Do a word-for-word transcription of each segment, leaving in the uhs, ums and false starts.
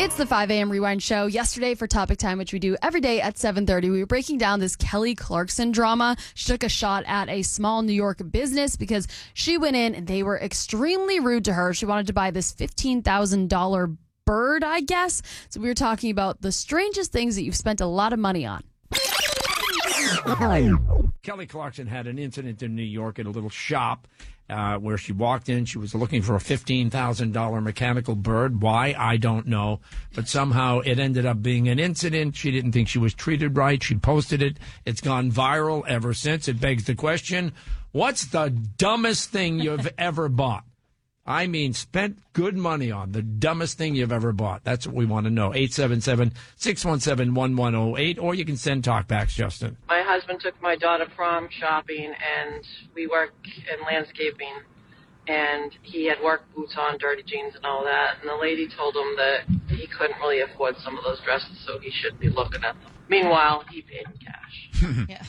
It's the five a.m. Rewind Show. Yesterday for Topic Time, which we do every day at seven thirty, we were breaking down this Kelly Clarkson drama. She took a shot at a small New York business because she went in and they were extremely rude to her. She wanted to buy this fifteen thousand dollars bird, I guess. So we were talking about the strangest things that you've spent a lot of money on. Kelly Clarkson had an incident in New York at a little shop uh, where she walked in. She was looking for a fifteen thousand dollars mechanical bird. Why? I don't know. But somehow it ended up being an incident. She didn't think she was treated right. She posted it. It's gone viral ever since. It begs the question, what's the dumbest thing you've ever bought? I mean, spent good money on the dumbest thing you've ever bought. That's what we want to know. eight seven seven, six one seven, one one zero eight, or you can send talkbacks, Justin. My husband took my daughter prom shopping, and we work in landscaping, and he had work boots on, dirty jeans, and all that, and the lady told him that he couldn't really afford some of those dresses, so he shouldn't be looking at them. Meanwhile, he paid in cash. Yeah.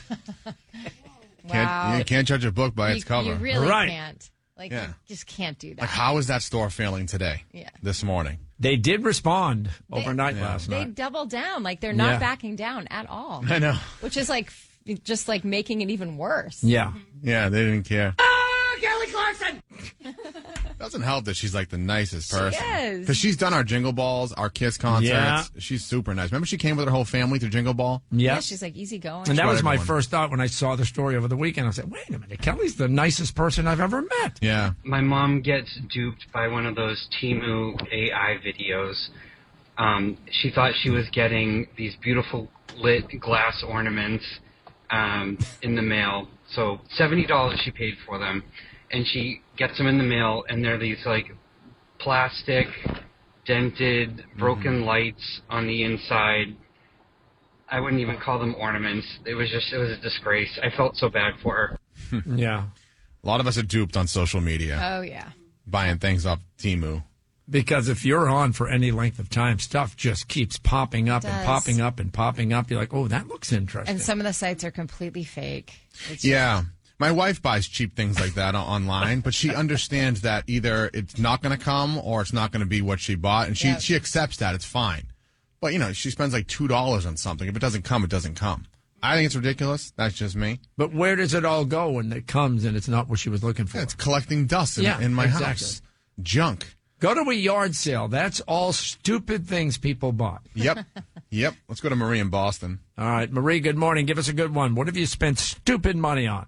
Wow. Can't, you can't judge a book by its you, cover. You really Right. can't. Like, Yeah. you just can't do that. Like, how is that store failing today? Yeah. This morning. They did respond They- overnight Yeah. last They night. double down. Like, they're not Yeah. backing down at all. I know. Which is, like, f- just, like, making it even worse. Yeah. Yeah, they didn't care. Ah, Kelly Clarkson! Doesn't help that she's like the nicest person. is. Because she's done our Jingle Balls, our Kiss concerts. Yeah. She's super nice. Remember she came with her whole family to Jingle Ball? Yeah. Yeah, she's, like, easygoing. And that What was my everyone- first thought when I saw the story over the weekend. I said, wait a minute, Kelly's the nicest person I've ever met. Yeah. My mom gets duped by one of those Temu A I videos. Um, she thought she was getting these beautiful lit glass ornaments um, in the mail. So seventy dollars she paid for them. And she gets them in the mail, and they're these, like, plastic, dented, broken lights on the inside. I wouldn't even call them ornaments. It was just, it was a disgrace. I felt so bad for her. Yeah. A lot of us are duped on social media, Oh, yeah. buying things off Temu. Because if you're on for any length of time, stuff just keeps popping up and does. popping up and popping up. You're like, oh, that looks interesting. And some of the sites are completely fake. It's Yeah. My wife buys cheap things like that o- online, but she understands that either it's not going to come or it's not going to be what she bought, and she, Yep. she accepts that. It's fine. But, you know, she spends like two dollars on something. If it doesn't come, it doesn't come. I think it's ridiculous. That's just me. But where does it all go when it comes and it's not what she was looking for? Yeah, it's collecting dust in, Yeah, in my exactly. house. Junk. Go to a yard sale. That's all stupid things people bought. Yep. Yep. Let's go to Marie in Boston. All right, Marie, good morning. Give us a good one. What have you spent stupid money on?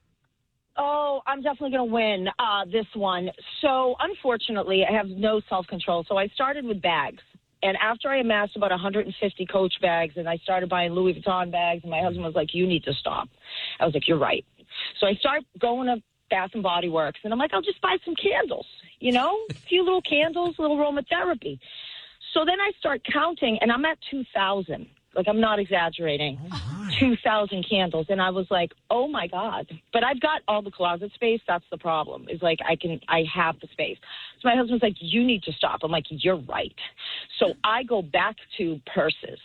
Oh, I'm definitely going to win uh, this one. So, unfortunately, I have no self-control. So I started with bags. And after I amassed about one hundred fifty Coach bags and I started buying Louis Vuitton bags, and my husband was like, you need to stop. I was like, you're right. So I start going to Bath and Body Works, and I'm like, I'll just buy some candles, you know, a few little candles, a little aromatherapy. So then I start counting, and I'm at two thousand. Like, I'm not exaggerating. Oh, two thousand candles. And I was like, oh, my God. But I've got all the closet space. That's the problem. Is like, I can, I have the space. So my husband's like, you need to stop. I'm like, you're right. So I go back to purses.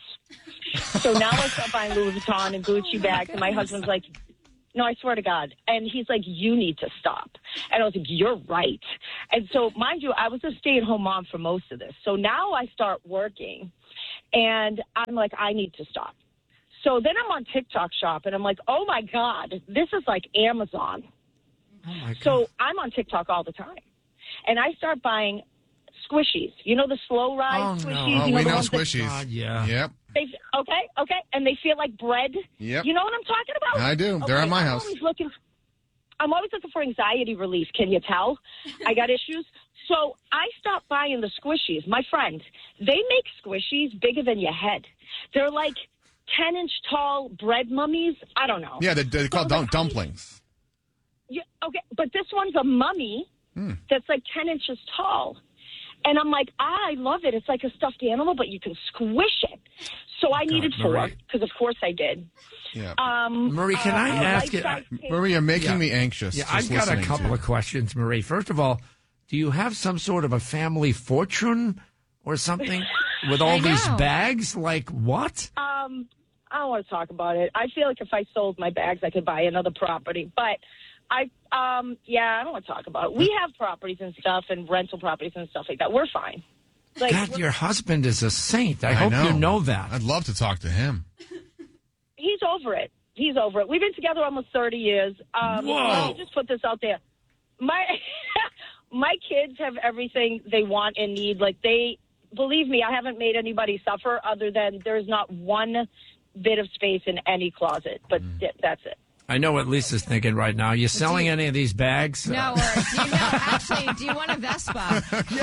So now I start buying Louis Vuitton and Gucci bags. And my husband's like, no, I swear to God. And he's like, you need to stop. And I was like, you're right. And so, mind you, I was a stay-at-home mom for most of this. So now I start working. And I'm like, I need to stop. So then I'm on TikTok Shop, and I'm like, oh, my God, this is like Amazon. Oh, my God. So I'm on TikTok all the time. And I start buying squishies. You know the slow ride Oh, no. squishies? Oh, you know we the know ones that- squishies. God, yeah. Yep. They, okay, okay. And they feel like bread. Yep. You know what I'm talking about? I do. They're Okay, at my I'm house. Always looking, I'm always looking for anxiety relief. Can you tell? I got issues. So I stopped buying the squishies. My friend, they make squishies bigger than your head. They're like ten-inch tall bread mummies. I don't know. Yeah, they're, they're called So, dum- like, dumplings. Yeah, okay, but this one's a mummy Hmm. that's like ten inches tall. And I'm like, ah, I love it. It's like a stuffed animal, but you can squish it. So I needed four, Marie. because of course I did. Yeah. Um, Marie, can I uh, ask you? life-size cake- Marie, you're making Yeah. me anxious. Yeah, just I've got a listening couple to of questions, Marie. First of all, do you have some sort of a family fortune or something with all I these know. bags? Like what? Um, I don't want to talk about it. I feel like if I sold my bags, I could buy another property. But I, um, yeah, I don't want to talk about it. We have properties and stuff and rental properties and stuff like that. We're fine. Like, God, your husband is a saint. I, I hope know. you know that. I'd love to talk to him. he's over it. He's over it. We've been together almost thirty years. Um, Whoa. Let me just put this out there. My my kids have everything they want and need. Like, they, believe me, I haven't made anybody suffer other than there's not one bit of space in any closet. But th- that's it. I know what Lisa's thinking right now. You selling any of these bags? No, or do you know, actually, do you want a Vespa?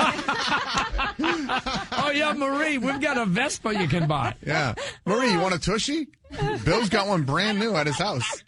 Oh, yeah, Marie, we've got a Vespa you can buy. Yeah. Marie, you want a Tushy? Bill's got one brand new at his house.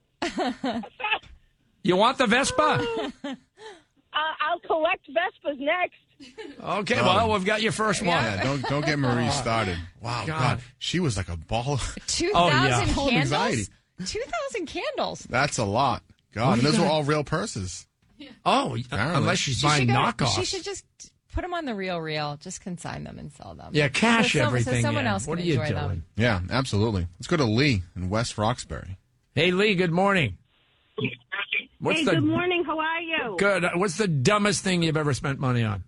You want the Vespa? Uh, I'll collect Vespas next. Okay, well, we've got your first one. Yeah, don't don't get Marie started. Wow, God. God. She was like a ball. two Oh, thousand yeah. Full of anxiety. candles? two thousand candles. That's a lot. God, and those were all real purses. Oh, Apparently. unless she's She buying should, go, knockoffs. she should just put them on the real reel, just consign them and sell them. Yeah, cash so some- everything So someone in. else What can are you enjoy doing? them. Yeah, absolutely. Let's go to Lee in West Roxbury. Hey, Lee, good morning. What's hey, the good morning. How are you? Good. What's the dumbest thing you've ever spent money on?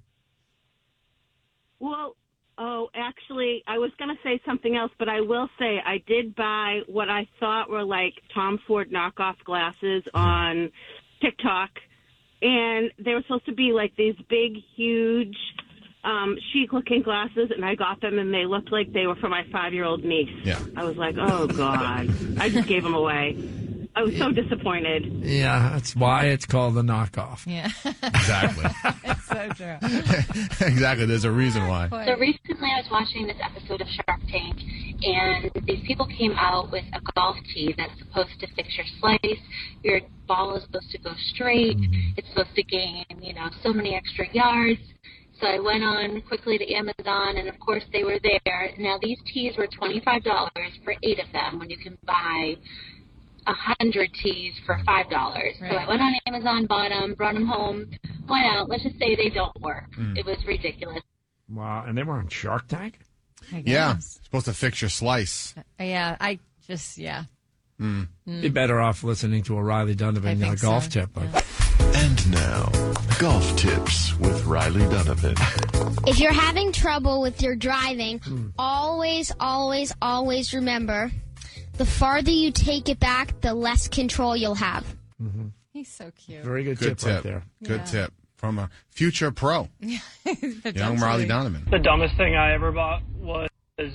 Well, oh, actually, I was going to say something else, but I will say I did buy what I thought were like Tom Ford knockoff glasses on TikTok, and they were supposed to be like these big, huge, um, chic-looking glasses, and I got them, and they looked like they were for my five-year-old niece. Yeah. I was like, oh, God. I just gave them away. I was so disappointed. Yeah, that's why it's called the knockoff. Yeah, Exactly. it's so true. exactly. There's a reason why. So recently I was watching this episode of Shark Tank, and these people came out with a golf tee that's supposed to fix your slice. Your ball is supposed to go straight. Mm-hmm. It's supposed to gain, you know, so many extra yards. So I went on quickly to Amazon, and of course they were there. Now these tees were twenty-five dollars for eight of them when you can buy a hundred tees for five dollars. Right. So I went on Amazon, bought them, brought them home, went out. Let's just say they don't work. Mm. It was ridiculous. Wow, and they were on Shark Tank? I Yeah. guess. Supposed to fix your slice. Yeah, I just, yeah. Be better off listening to a Riley I Donovan uh, think golf so. tip. Yeah. And now, golf tips with Riley Donovan. If you're having trouble with your driving, always, always, always remember, the farther you take it back, the less control you'll have. He's so cute. Very good, Good tip, right tip. there. Good Yeah. tip from a future pro, young Riley Donovan. The dumbest thing I ever bought was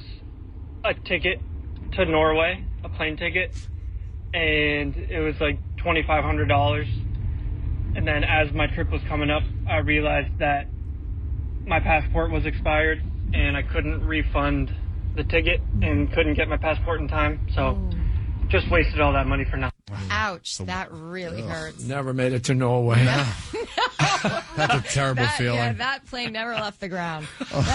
a ticket to Norway, a plane ticket, and it was like twenty-five hundred dollars. And then as my trip was coming up, I realized that my passport was expired and I couldn't refund the ticket and couldn't get my passport in time. So just wasted all that money for nothing. Ouch, that really hurts. Never made it to Norway. That's a terrible That, feeling. yeah, that plane never left the ground.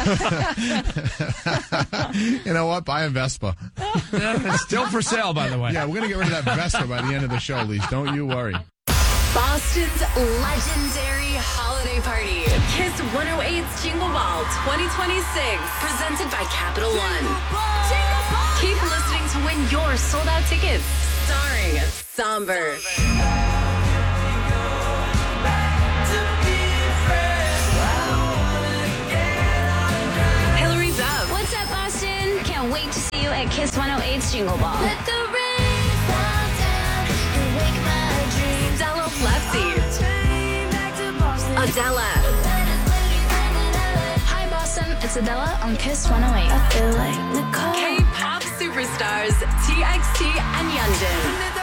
You know what? Buy a Vespa. It's still for sale, by the way. Yeah, we're going to get rid of that Vespa by the end of the show, Lise. Don't you worry. Boston's legendary holiday party. Kiss one oh eight's Jingle Ball twenty twenty-six. Presented by Capital One. Keep listening to win your sold-out tickets. Starring Songbird. Hillary Duff. What's up, Boston? Can't wait to see you at Kiss one oh eight's Jingle Ball. Let the rain fall down and wake my dreams. Stella Lefty. Adela. Hi, Boston. It's Adela on Kiss one oh eight. I feel like Nicole. K-pop superstars T X T and Yundin.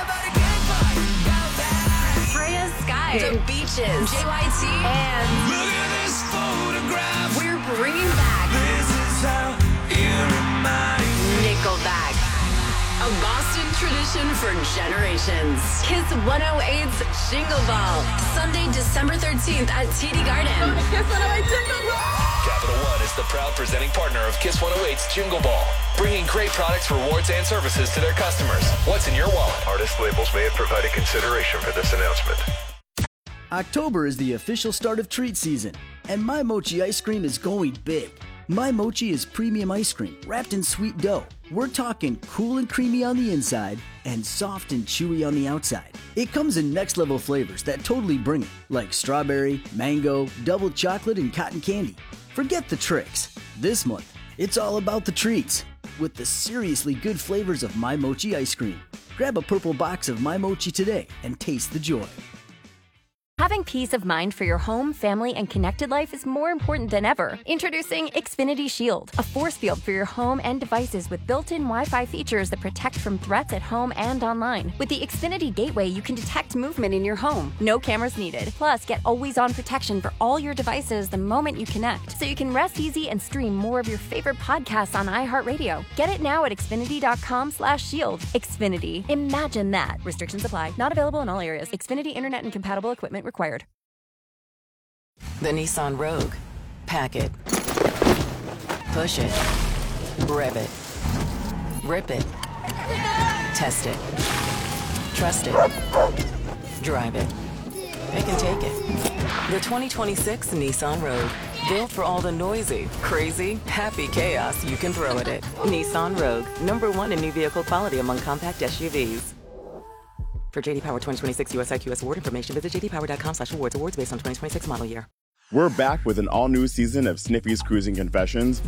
Freya Sky. The Beaches. J Y T. And look at this photograph. We're bringing back this is how you remind Nickelback. A Boston tradition for generations. Kiss one oh eight's Jingle Ball. Sunday, December thirteenth at T D Garden. Kiss one oh eight Jingle Ball. Capital One is the proud presenting partner of Kiss one oh eight's Jingle Ball, bringing great products, rewards, and services to their customers. What's in your wallet? Artist labels may have provided consideration for this announcement. October is the official start of treat season, and My Mochi ice cream is going big. My Mochi is premium ice cream wrapped in sweet dough. We're talking cool and creamy on the inside and soft and chewy on the outside. It comes in next-level flavors that totally bring it, like strawberry, mango, double chocolate, and cotton candy. Forget the tricks. This month, it's all about the treats with the seriously good flavors of My Mochi ice cream. Grab a purple box of My Mochi today and taste the joy. Having peace of mind for your home, family, and connected life is more important than ever. Introducing Xfinity Shield, a force field for your home and devices with built-in Wi-Fi features that protect from threats at home and online. With the Xfinity Gateway, you can detect movement in your home. No cameras needed. Plus, get always-on protection for all your devices the moment you connect, so you can rest easy and stream more of your favorite podcasts on iHeartRadio. Get it now at Xfinity.com slash shield. Xfinity. Imagine that. Restrictions apply. Not available in all areas. Xfinity Internet and compatible equipment required. The Nissan Rogue. Pack it. Push it. Rev it. Rip it. Test it. Trust it. Drive it. Pick and take it. The twenty twenty-six Nissan Rogue. Built for all the noisy, crazy, happy chaos you can throw at it. Nissan Rogue. Number one in new vehicle quality among compact S U Vs. For J D Power twenty twenty-six U S I Q S award information, visit jdpower.com slash awards. Awards based on twenty twenty-six model year. We're back with an all-new season of Snippy's Cruising Confessions.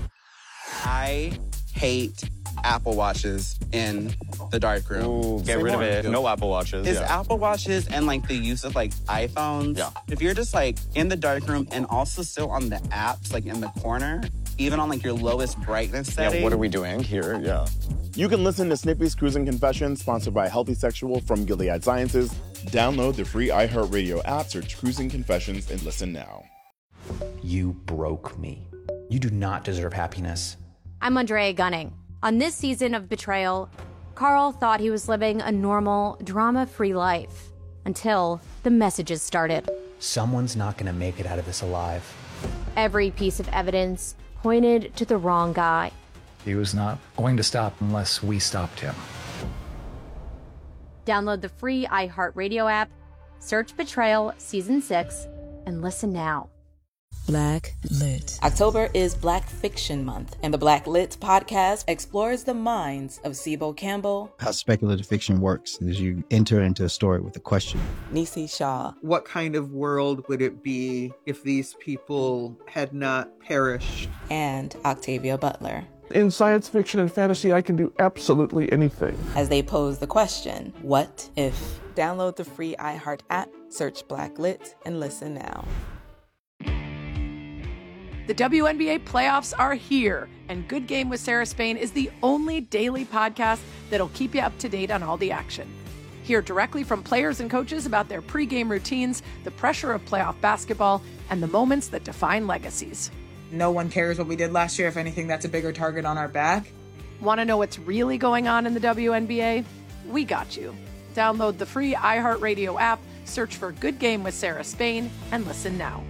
I hate Apple Watches in the darkroom. Ooh, get rid of it. No Apple Watches. Is yeah. Apple Watches and like the use of like iPhones. Yeah. If you're just like in the darkroom and also still on the apps, like in the corner, even on like your lowest brightness setting. Yeah, what are we doing here? Yeah. You can listen to Snippy's Cruising Confessions, sponsored by Healthy Sexual from Gilead Sciences. Download the free iHeartRadio app, search Cruising Confessions, and listen now. You broke me. You do not deserve happiness. I'm Andrea Gunning. On this season of Betrayal, Carl thought he was living a normal, drama-free life until the messages started. Someone's not going to make it out of this alive. Every piece of evidence pointed to the wrong guy. He was not going to stop unless we stopped him. Download the free iHeartRadio app, search Betrayal Season six, and listen now. Black Lit. October is Black Fiction Month, and the Black Lit podcast explores the minds of Sibo Campbell. How speculative fiction works is you enter into a story with a question. Nisi Shaw. What kind of world would it be if these people had not perished? And Octavia Butler. In science fiction and fantasy, I can do absolutely anything. As they pose the question, what if? Download the free iHeart app, search Black Lit, and listen now. The W N B A playoffs are here, and Good Game with Sarah Spain is the only daily podcast that'll keep you up to date on all the action. Hear directly from players and coaches about their pregame routines, the pressure of playoff basketball, and the moments that define legacies. No one cares what we did last year. If anything, that's a bigger target on our back. Want to know what's really going on in the W N B A? We got you. Download the free iHeartRadio app, search for Good Game with Sarah Spain, and listen now.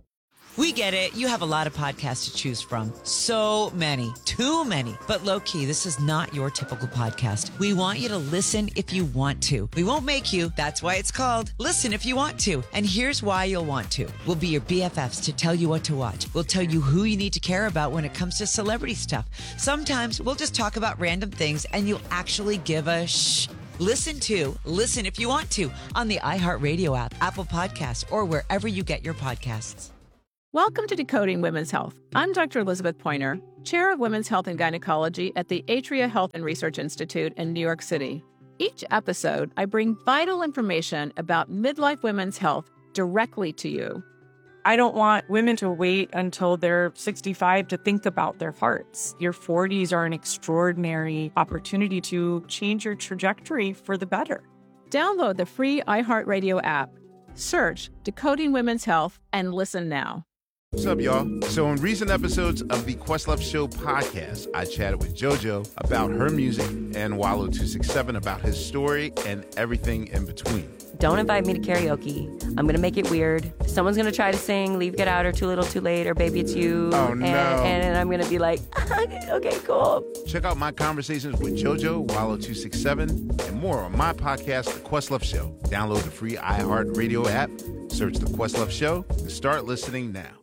We get it. You have a lot of podcasts to choose from. So many. Too many. But low-key, this is not your typical podcast. We want you to listen if you want to. We won't make you. That's why it's called Listen If You Want To. And here's why you'll want to. We'll be your B F Fs to tell you what to watch. We'll tell you who you need to care about when it comes to celebrity stuff. Sometimes we'll just talk about random things and you'll actually give a shh. Listen to Listen If You Want To on the iHeartRadio app, Apple Podcasts, or wherever you get your podcasts. Welcome to Decoding Women's Health. I'm Doctor Elizabeth Pointer, Chair of Women's Health and Gynecology at the Atria Health and Research Institute in New York City. Each episode, I bring vital information about midlife women's health directly to you. I don't want women to wait until they're sixty-five to think about their hearts. Your forties are an extraordinary opportunity to change your trajectory for the better. Download the free iHeartRadio app. Search Decoding Women's Health and listen now. What's up, y'all? So in recent episodes of the Questlove Show podcast, I chatted with JoJo about her music and Wallow two six seven about his story and everything in between. Don't invite me to karaoke. I'm going to make it weird. Someone's going to try to sing Leave, Get Out, or Too Little, Too Late, or Baby It's You. Oh, no. And, and I'm going to be like, okay, cool. Check out my conversations with JoJo, Wallow two six seven, and more on my podcast, The Questlove Show. Download the free iHeartRadio app, search The Questlove Show, and start listening now.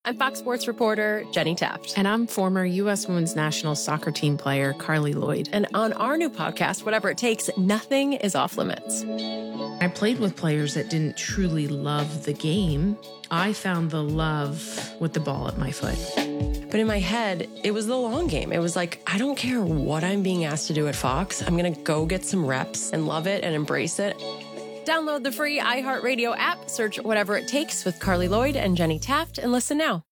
I'm Fox Sports reporter Jenny Taft. And I'm former U S Women's National Soccer Team player Carly Lloyd. And on our new podcast, Whatever It Takes, nothing is off limits. I played with players that didn't truly love the game. I found the love with the ball at my foot. But in my head, it was the long game. It was like, I don't care what I'm being asked to do at Fox. I'm going to go get some reps and love it and embrace it. Download the free iHeartRadio app, search Whatever It Takes with Carly Lloyd and Jenny Taft, and listen now.